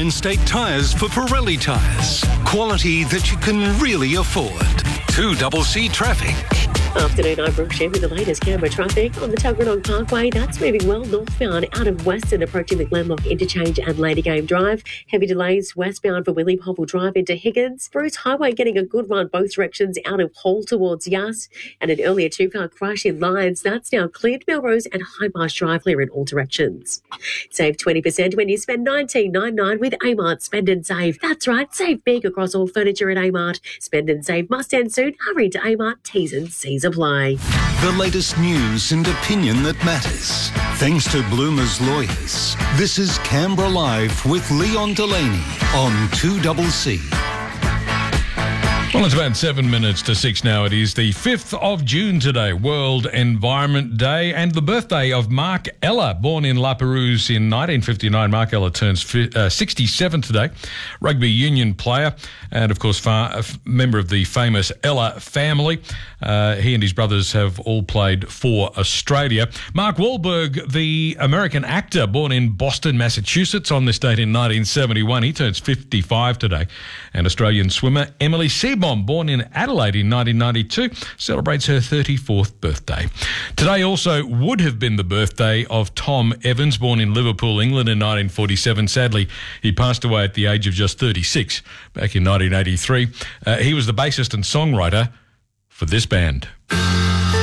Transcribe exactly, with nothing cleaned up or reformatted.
State tyres for Pirelli tyres. Quality that you can really afford. two C C traffic. Afternoon, I'm Brooke Shem with the latest Canberra traffic on the Tuggeranong Parkway. That's moving well northbound out of Western, approaching the Glenlock Interchange and Lady Game Drive. Heavy delays westbound for William Hobble Drive into Higgins. Bruce Highway getting a good run both directions out of Hall towards Yass. And an earlier two-car crash in Lyons. That's now cleared. Melrose and High Marsh Drive clear in all directions. Save twenty percent when you spend nineteen ninety-nine with Amart Spend and Save. That's right, save big across all furniture at Amart. Spend and save must end soon. Hurry to Amart. T's and C's apply. The latest news and opinion that matters. Thanks to Bloomer's lawyers. This is Canberra Live with Leon Delaney on two C C. Well, it's about seven minutes to six now. It is the fifth of June today, World Environment Day, and the birthday of Mark Ella, born in La Perouse in nineteen fifty-nine. Mark Ella turns uh, sixty-seven today, rugby union player, and of course, far, a member of the famous Ella family. Uh, he and his brothers have all played for Australia. Mark Wahlberg, the American actor, born in Boston, Massachusetts on this date in nineteen seventy-one. He turns fifty-five today. And Australian swimmer Emily Seebohm, born in Adelaide in nineteen ninety-two, celebrates her thirty-fourth birthday. Today also would have been the birthday of Tom Evans, born in Liverpool, England in nineteen forty-seven. Sadly, he passed away at the age of just thirty-six back in nineteen eighty-three. Uh, he was the bassist and songwriter for this band.